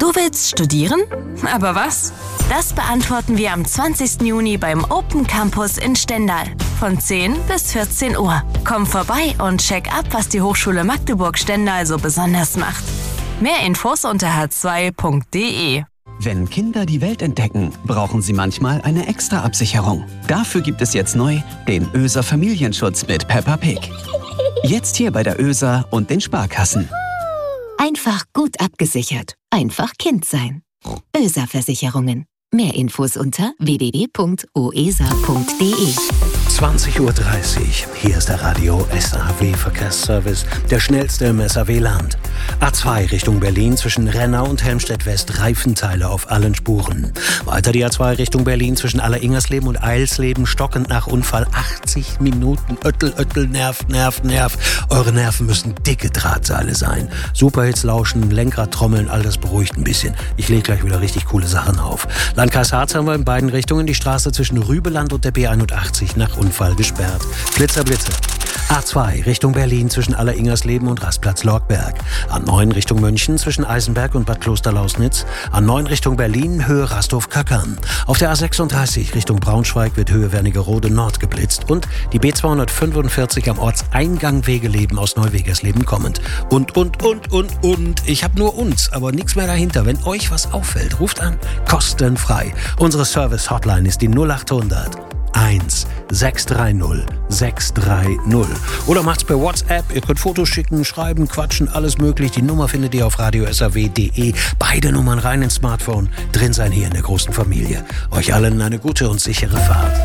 Du willst studieren? Aber was? Das beantworten wir am 20. Juni beim Open Campus in Stendal. Von 10 bis 14 Uhr. Komm vorbei und check ab, was die Hochschule Magdeburg-Stendal so besonders macht. Mehr Infos unter h2.de. Wenn Kinder die Welt entdecken, brauchen sie manchmal eine extra Absicherung. Dafür gibt es jetzt neu den ÖSA Familienschutz mit Peppa Pig. Jetzt hier bei der ÖSA und den Sparkassen. Einfach gut abgesichert. Einfach Kind sein. ÖSA Versicherungen. Mehr Infos unter www.oesa.de. 20:30 Uhr. Hier ist der Radio SAW Verkehrsservice, der schnellste im SAW-Land. A2 Richtung Berlin zwischen Rennau und Helmstedt West, Reifenteile auf allen Spuren. Weiter die A2 Richtung Berlin zwischen Alleringersleben und Eilsleben, stockend nach Unfall 80 Minuten. Öttel, Nerv. Eure Nerven müssen dicke Drahtseile sein. Superhits lauschen, Lenkrad trommeln, all das beruhigt ein bisschen. Ich lege gleich wieder richtig coole Sachen auf. Landkreis Harz haben wir in beiden Richtungen die Straße zwischen Rübeland und der B81 nach Unfall gesperrt. Blitzer. A2 Richtung Berlin zwischen Alleringersleben und Rastplatz Lorgberg. A9 Richtung München zwischen Eisenberg und Bad Klosterlausnitz. A9 Richtung Berlin, Höhe Rasthof-Kackern. Auf der A36 Richtung Braunschweig wird Höhe Wernigerode Nord geblitzt. Und die B245 am Ortseingang Wegeleben aus Neuwegersleben kommend. Und. Ich habe nur uns, aber nichts mehr dahinter. Wenn euch was auffällt, ruft an. Kostenfrei. Unsere Service-Hotline ist die 0800 630 630. Oder macht's per WhatsApp. Ihr könnt Fotos schicken, schreiben, quatschen, alles möglich. Die Nummer findet ihr auf radiosaw.de. Beide Nummern rein ins Smartphone. Drin sein hier in der großen Familie. Euch allen eine gute und sichere Fahrt.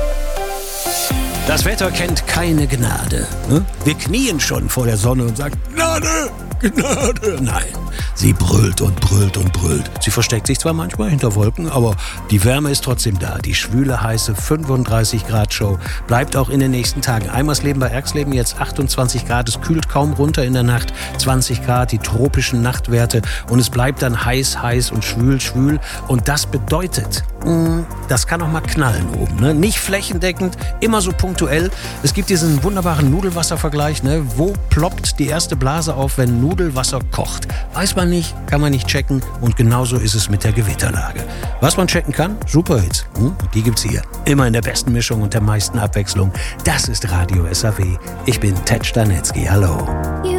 Das Wetter kennt keine Gnade. Wir knien schon vor der Sonne und sagen, Gnade! Nein, sie brüllt und brüllt und brüllt. Sie versteckt sich zwar manchmal hinter Wolken, aber die Wärme ist trotzdem da. Die schwüle, heiße 35-Grad-Show bleibt auch in den nächsten Tagen. Eimersleben bei Erxleben jetzt 28 Grad. Es kühlt kaum runter in der Nacht. 20 Grad, die tropischen Nachtwerte. Und es bleibt dann heiß und schwül. Und das bedeutet, das kann auch mal knallen oben. Ne? Nicht flächendeckend, immer so punktuell. Es gibt diesen wunderbaren Nudelwasservergleich. Ne? Wo ploppt die erste Blase auf, wenn Nudelwasser kocht? Weiß man nicht, kann man nicht checken. Und genauso ist es mit der Gewitterlage. Was man checken kann, Superhits. Die gibt's hier. Immer in der besten Mischung und der meisten Abwechslung. Das ist Radio SAW. Ich bin Ted Stanetzky. Hallo.